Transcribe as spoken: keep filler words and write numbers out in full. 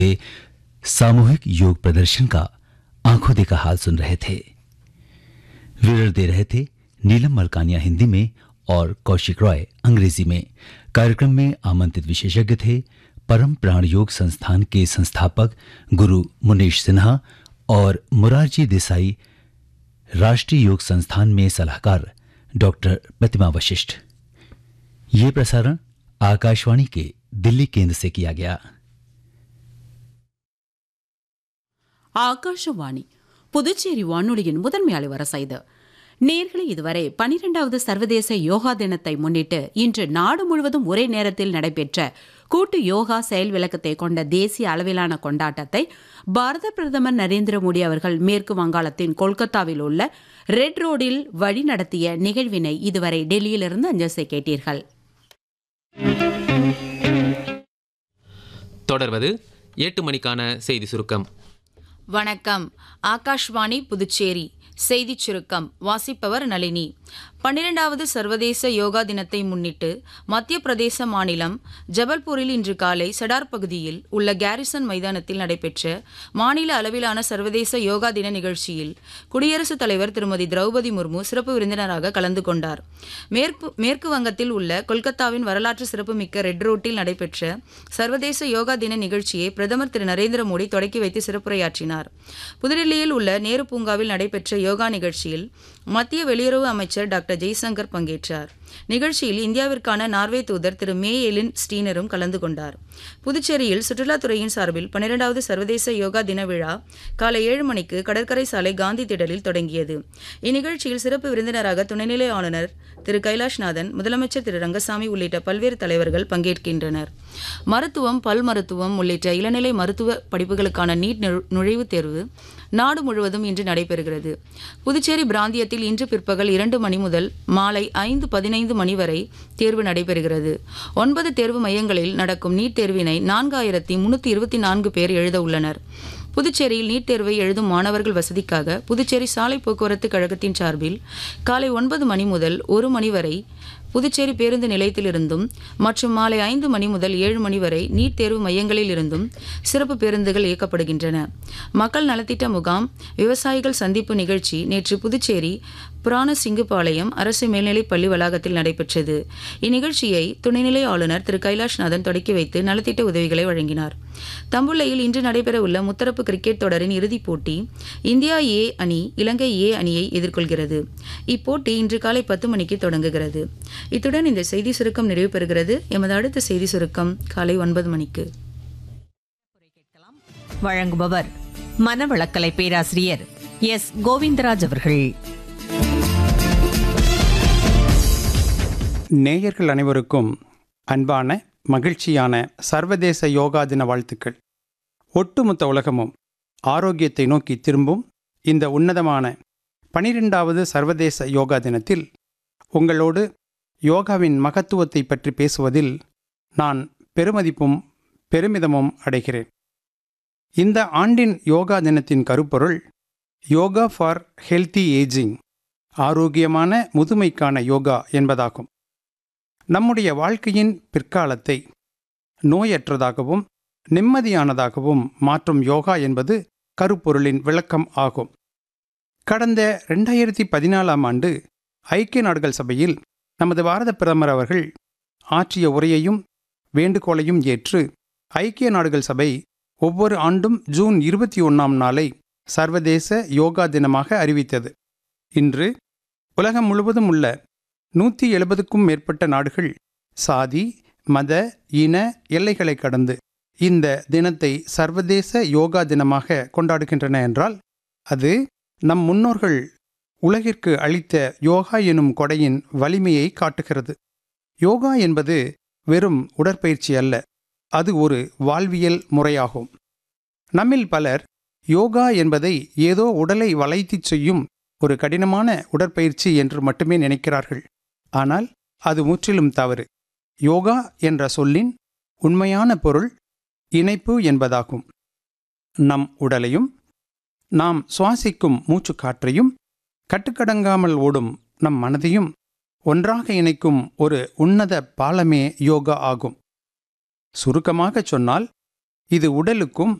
सामूहिक योग प्रदर्शन का आंखों देखा हाल सुन रहे थे। विवरण दे रहे थे नीलम मलकानिया हिंदी में और कौशिक रॉय अंग्रेजी में। कार्यक्रम में आमंत्रित विशेषज्ञ थे परम प्राण योग संस्थान के संस्थापक गुरु मुनीश सिन्हा और मुरारजी देसाई राष्ट्रीय योग संस्थान में सलाहकार डॉक्टर प्रतिमा वशिष्ठ। ये प्रसारण आकाशवाणी के दिल्ली केंद्र से किया गया। ஆகாஷவாணி புதுச்சேரி வானொலியின் முதன்மை அலைவரிசை இது. நேர்களை இதுவரை பனிரெண்டாவது சர்வதேச யோகா தினத்தை முன்னிட்டு இன்று நாடு முழுவதும் ஒரே நேரத்தில் நடைபெற்ற கூட்டு யோகா செயல் விளக்கத்தை கொண்ட தேசிய அளவிலான கொண்டாட்டத்தை பாரத பிரதமர் நரேந்திர மோடி அவர்கள் மேற்கு வங்காளத்தின் கொல்கத்தாவில் உள்ள ரெட் ரோடில் வழி நடத்திய நிகழ்வினை இதுவரை டெல்லியிலிருந்து அஞ்சல் கேட்டீர்கள். தொடர்வது எட்டு மணிக்கான செய்தி சுருக்கம். வணக்கம். ஆகாஷ்வாணி புதுச்சேரி செய்திச் சுருக்கம் வாசிப்பவர் நளினி. பன்னிரெண்டாவது சர்வதேச யோகா தினத்தை முன்னிட்டு மத்திய பிரதேச மாநிலம் ஜபல்பூரில் இன்று காலை சடார் பகுதியில் உள்ள கேரிசன் மைதானத்தில் நடைபெற்ற மாநில அளவிலான சர்வதேச யோகா தின நிகழ்ச்சியில் குடியரசுத் தலைவர் திருமதி திரௌபதி முர்மு சிறப்பு விருந்தினராக கலந்து கொண்டார். மேற்கு மேற்கு வங்கத்தில் உள்ள கொல்கத்தாவின் வரலாற்று சிறப்புமிக்க ரெட் ரோட்டில் நடைபெற்ற சர்வதேச யோகா தின நிகழ்ச்சியை பிரதமர் திரு நரேந்திர மோடி தொடக்கி வைத்து சிறப்புரையாற்றினார். புதுடில்லியில் உள்ள நேரு பூங்காவில் நடைபெற்ற யோகா நிகழ்ச்சியில் மத்திய வெளியுறவு அமைச்சர் டாக்டர் ஜெய்சங்கர் பங்கேற்றார். நிகழ்ச்சியில் இந்தியாவிற்கான நார்வே தூதர் திரு மே எலின் ஸ்டீனரும் கலந்து கொண்டார். புதுச்சேரியில் சுற்றுலாத்துறையின் சார்பில் பன்னிரெண்டாவது சர்வதேச யோகா தின விழா காலை ஏழு மணிக்கு கடற்கரை சாலை காந்தி திடலில் தொடங்கியது. இந்நிகழ்ச்சியில் சிறப்பு விருந்தினராக துணைநிலை ஆளுநர் திரு கைலாஷ்நாதன், முதலமைச்சர் திரு ரங்கசாமி உள்ளிட்ட பல்வேறு தலைவர்கள் பங்கேற்கின்றனர். மருத்துவம், பல் மருத்துவம் உள்ளிட்ட இளநிலை மருத்துவ படிப்புகளுக்கான நீட் நுழைவுத் தேர்வு நாடு முழுவதும் இன்று நடைபெறுகிறது. புதுச்சேரி பிராந்தியத்தில் இன்று பிற்பகல் இரண்டு மணி முதல் மாலை ஐந்து பதினைந்து மணி வரை தேர்வு நடைபெறுகிறது. ஒன்பது தேர்வு மையங்களில் நடக்கும் நீட் தேர்வினை நான்காயிரத்தி முன்னூற்றி இருபத்தி நான்கு பேர் எழுத உள்ளனர். புதுச்சேரியில் நீட் தேர்வை எழுதும் மாணவர்கள் வசதிக்காக புதுச்சேரி சாலை போக்குவரத்து கழகத்தின் சார்பில் காலை ஒன்பது மணி முதல் ஒரு மணி வரை புதுச்சேரி பேருந்து நிலையத்திலிருந்தும் மற்றும் மாலை ஐந்து மணி முதல் ஏழு மணி வரை நீட் தேர்வு மையங்களில் இருந்தும் சிறப்பு பேருந்துகள் இயக்கப்படுகின்றன. மக்கள் நலத்திட்ட முகாம், விவசாயிகள் சந்திப்பு நிகழ்ச்சி நேற்று புதுச்சேரி புராணசிங்குபாளையம் அரசு மேல்நிலைப் பள்ளி வளாகத்தில் நடைபெற்றது. இந்நிகழ்ச்சியை துணைநிலை ஆளுநர் திரு கைலாஷ்நாதன் தொடக்கி வைத்து நலத்திட்ட உதவிகளை வழங்கினார். தம்புள்ளையில் இன்று நடைபெறவுள்ள முத்தரப்பு கிரிக்கெட் தொடரின் இறுதிப் போட்டி இந்தியா ஏ அணி இலங்கை ஏ அணியை எதிர்கொள்கிறது. இப்போட்டி இன்று காலை பத்து மணிக்கு தொடங்குகிறது. இத்துடன் இந்த செய்தி சுருக்கம் நிறைவு பெறுகிறது. எமது அடுத்த செய்தி சுருக்கம் காலை ஒன்பது மணிக்கு. வழங்குபவர் மனவளக்கலை பேராசிரியர் எஸ் கோவிந்தராஜ் அவர்கள். நேயர்கள் அனைவருக்கும் அன்பான மகிழ்ச்சியான சர்வதேச யோகா தின வாழ்த்துக்கள். ஒட்டுமொத்த உலகமும் ஆரோக்கியத்தை நோக்கி திரும்பும் இந்த உன்னதமான பனிரெண்டாவது சர்வதேச யோகா தினத்தில் உங்களோடு யோகாவின் மகத்துவத்தை பற்றி பேசுவதில் நான் பெருமதிப்பும் பெருமிதமும் அடைகிறேன். இந்த ஆண்டின் யோகா தினத்தின் கருப்பொருள் யோகா ஃபார் ஹெல்தி ஏஜிங், ஆரோக்கியமான முதுமைக்கான யோகா என்பதாகும். நம்முடைய வாழ்க்கையின் பிற்காலத்தை நோயற்றதாகவும் நிம்மதியானதாகவும் மாற்றும் யோகா என்பது கருப்பொருளின் விளக்கம் ஆகும். கடந்த ரெண்டாயிரத்தி பதினாலாம் ஆண்டு ஐக்கிய நாடுகள் சபையில் நமது பாரத பிரதமர் அவர்கள் ஆற்றிய உரையையும் வேண்டுகோளையும் ஏற்று ஐக்கிய நாடுகள் சபை ஒவ்வொரு ஆண்டும் ஜூன் இருபத்தி ஒன்றாம் நாளை சர்வதேச யோகா தினமாக அறிவித்தது. இன்று உலகம் முழுவதும் உள்ள நூற்றி எழுபதுக்கும் மேற்பட்ட நாடுகள் சாதி, மத, இன எல்லைகளை கடந்து இந்த தினத்தை சர்வதேச யோகா தினமாக கொண்டாடுகின்றன என்றால் அது நம் முன்னோர்கள் உலகிற்கு அளித்த யோகா எனும் கொடையின் வலிமையை காட்டுகிறது. யோகா என்பது வெறும் உடற்பயிற்சி அல்ல, அது ஒரு வாழ்வியல் முறையாகும். நம்மில் பலர் யோகா என்பதை ஏதோ உடலை வளைத்துச் செய்யும் ஒரு கடினமான உடற்பயிற்சி என்று மட்டுமே நினைக்கிறார்கள். ஆனால் அது முற்றிலும் தவறு. யோகா என்ற சொல்லின் உண்மையான பொருள் இணைப்பு என்பதாகும். நம் உடலையும் நாம் சுவாசிக்கும் மூச்சுக்காற்றையும் கட்டுக்கடங்காமல் ஓடும் நம் மனதையும் ஒன்றாக இணைக்கும் ஒரு உன்னத பாலமே யோகா ஆகும். சுருக்கமாகச் சொன்னால் இது உடலுக்கும்